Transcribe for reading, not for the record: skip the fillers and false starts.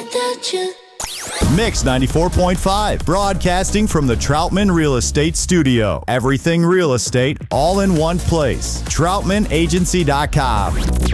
without you. Mix 94.5, broadcasting from the Troutman Real Estate Studio. Everything real estate, all in one place. TroutmanAgency.com.